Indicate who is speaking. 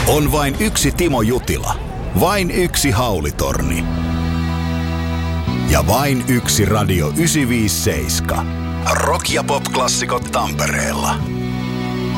Speaker 1: On vain yksi Timo Jutila, vain yksi Haulitorni ja vain yksi Radio 957. Rock- ja pop-klassikot Tampereella.